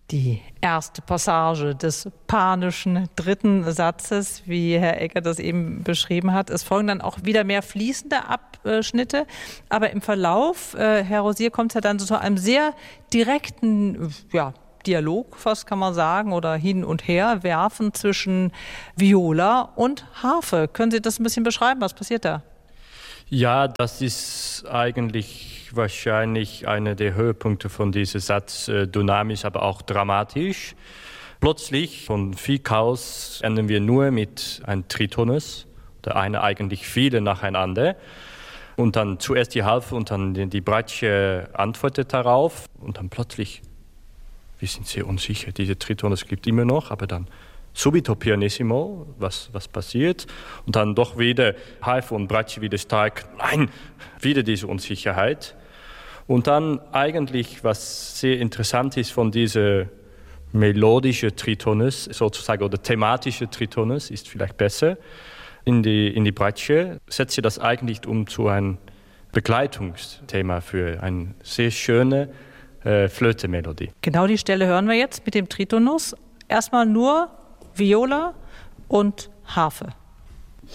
Die erste Passage des panischen dritten Satzes, wie Herr Egger das eben beschrieben hat. Es folgen dann auch wieder mehr fließende Abschnitte. Aber im Verlauf, Herr Rosier, kommt es ja dann zu einem sehr direkten Dialog, fast kann man sagen, oder hin und her werfen zwischen Viola und Harfe. Können Sie das ein bisschen beschreiben? Was passiert da? Ja, das ist eigentlich wahrscheinlich einer der Höhepunkte von diesem Satz, dynamisch, aber auch dramatisch. Plötzlich von viel Chaos enden wir nur mit einem Tritonus, der eine eigentlich viele nacheinander. Und dann zuerst die Harfe und dann die Bratsche antwortet darauf. Und dann plötzlich, wir sind sehr unsicher, diese Tritonus gibt immer noch, aber dann subito pianissimo, was passiert. Und dann doch wieder Harfe und Bratsche wieder stark. Nein, wieder diese Unsicherheit. Und dann eigentlich, was sehr interessant ist von dieser melodischen Tritonus, sozusagen, oder thematische Tritonus, ist vielleicht besser, in die Bratsche, setzt sie das eigentlich zu einem Begleitungsthema für eine sehr schöne Flötemelodie. Genau die Stelle hören wir jetzt mit dem Tritonus. Erstmal nur Viola und Harfe.